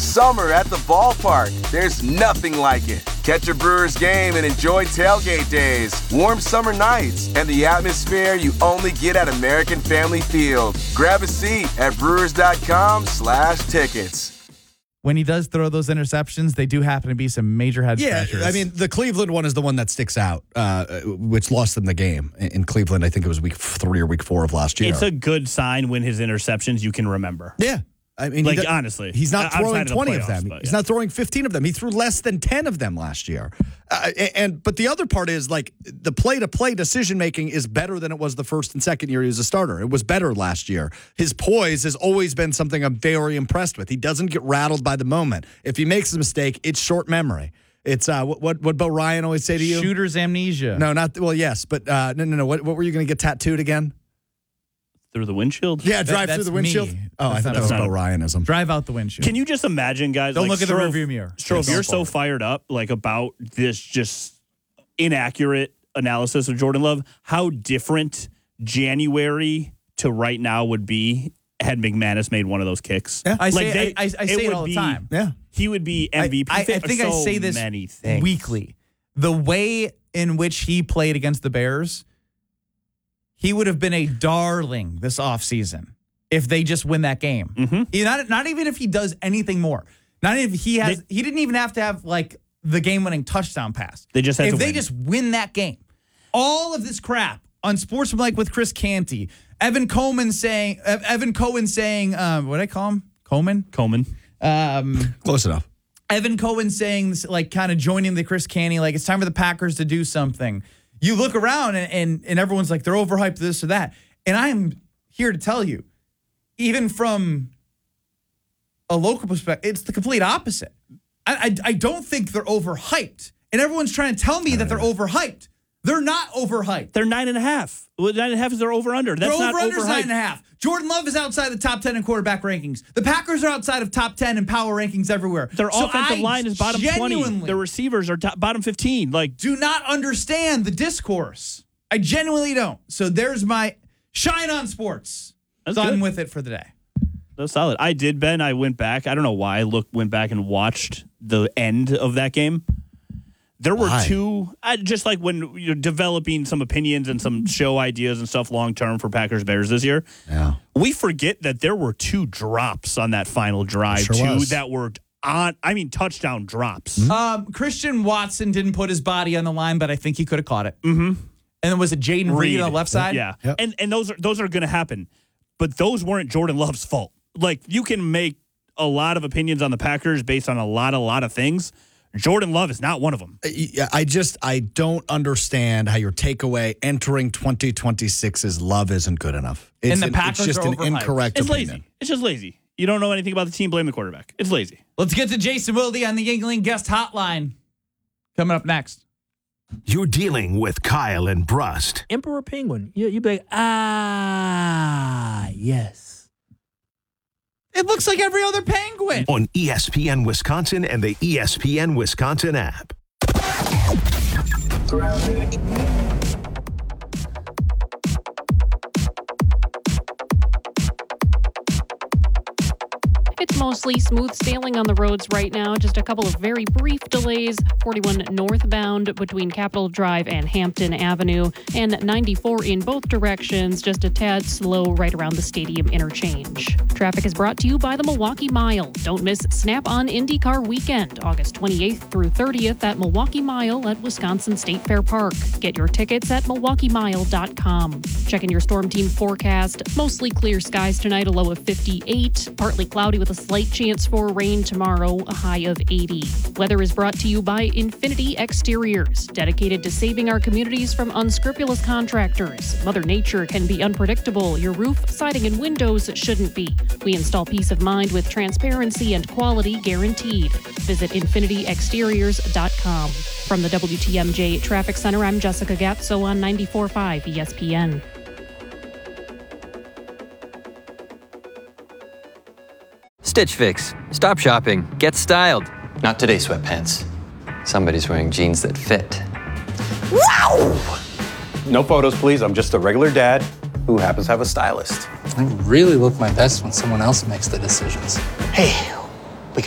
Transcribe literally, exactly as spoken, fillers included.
summer at the ballpark. There's nothing like it. Catch a Brewers game and enjoy tailgate days, warm summer nights, and the atmosphere you only get at American Family Field. Grab a seat at brewers.com slash tickets. When he does throw those interceptions, they do happen to be some major head Yeah, scratchers. I mean, the Cleveland one is the one that sticks out, uh, which lost them the game. In Cleveland, I think it was week three or week four of last year. It's a good sign when his interceptions you can remember. Yeah. I mean, like, he does, honestly. He's not throwing twenty of, of them. But, yeah. He's not throwing fifteen of them. He threw less than ten of them last year. Uh, and But the other part is, like, the play-to-play decision-making is better than it was the first and second year he was a starter. It was better last year. His poise has always been something I'm very impressed with. He doesn't get rattled by the moment. If he makes a mistake, it's short memory. It's uh, what what what Bo Ryan always say to you? Shooter's amnesia. No, not well. Yes, but uh, no, no, no. What what were you going to get tattooed again? Through the windshield? Yeah, drive that, through the windshield. Me. Oh, that's I thought that was Bo Ryanism. Drive out the windshield. Can you just imagine, guys? Don't like, look at Stroh, the rearview mirror. Stroh, you're so fired up like about this just inaccurate analysis of Jordan Love, how different January to right now would be had McManus made one of those kicks. Yeah. I like say, they, I, I, I say it, it all be, the time. Yeah. He would be M V P. I, I, I think so I say this many things. weekly. The way in which he played against the Bears, he would have been a darling this offseason if they just win that game. Mm-hmm. He, not, not even if he does anything more. Not if he has. They, he didn't even have to have like the game-winning touchdown pass. They just had if to they win. just win that game. All of this crap on Sportsmanlike with Chris Canty, Evan Coleman saying, Evan Cohen saying, um, what did I call him? Coleman? Coleman. Um, Close enough. Evan Cohen saying, like, kind of joining the Chris Canty, like, it's time for the Packers to do something. You look around and, and, and everyone's like, they're overhyped this or that. And I'm here to tell you, even from a local perspective, it's the complete opposite. I, I, I don't think they're overhyped. And everyone's trying to tell me that they're overhyped. They're not overhyped. They're nine and a half. Well, nine and a half is their over-under. That's Their not over-under's overhyped. nine and a half. Jordan Love is outside the top ten in quarterback rankings. The Packers are outside of top ten in power rankings everywhere. Their so offensive I line is bottom twenty. Their receivers are top, bottom fifteen. Like, do not understand the discourse. I genuinely don't. So there's my shine on sports. That's Done good. with it for the day. That's solid. I did, Ben. I went back. I don't know why. I looked, went back and watched the end of that game. There were Why? two, I, just like when you're developing some opinions and some show ideas and stuff long term for Packers Bears this year. Yeah. We forget that there were two drops on that final drive, Sure too, was. that were on, I mean, touchdown drops. Um, Christian Watson didn't put his body on the line, but I think he could have caught it. Mm-hmm. And then was it Jaden Reed on the left side? Yeah. Yep. And and those are those are going to happen. But those weren't Jordan Love's fault. Like, you can make a lot of opinions on the Packers based on a lot, a lot of things. Jordan Love is not one of them. I I just, I don't understand how your takeaway entering twenty twenty-six is Love isn't good enough. It's And the an- Packers It's just are an overhyped. incorrect It's opinion. lazy. It's just lazy. You don't know anything about the team, blame the quarterback. It's lazy. Let's get to Jason Wilde on the Yingling Guest Hotline. Coming up next. You're dealing with Kyle and Brust. Emperor Penguin. You, you'd be like, ah, yes. It looks like every other penguin. On E S P N Wisconsin and the E S P N Wisconsin app. It's mostly smooth sailing on the roads right now. Just a couple of very brief delays. forty-one northbound between Capitol Drive and Hampton Avenue, and ninety-four in both directions. Just a tad slow right around the stadium interchange. Traffic is brought to you by the Milwaukee Mile. Don't miss Snap-on IndyCar Weekend, August twenty-eighth through thirtieth at Milwaukee Mile at Wisconsin State Fair Park. Get your tickets at milwaukee mile dot com. Checking your Storm Team forecast. Mostly clear skies tonight, a low of fifty-eight. Partly cloudy with a slight chance for rain tomorrow, a high of eighty. Weather is brought to you by Infinity Exteriors, dedicated to saving our communities from unscrupulous contractors. Mother Nature can be unpredictable. Your roof, siding, and windows shouldn't be. We install peace of mind with transparency and quality guaranteed. Visit infinity exteriors dot com. From the W T M J Traffic Center, I'm Jessica Gatso on ninety-four point five E S P N. Stitch Fix. Stop shopping. Get styled. Not today, sweatpants. Somebody's wearing jeans that fit. Wow! No photos, please. I'm just a regular dad who happens to have a stylist. I really look my best when someone else makes the decisions. Hey,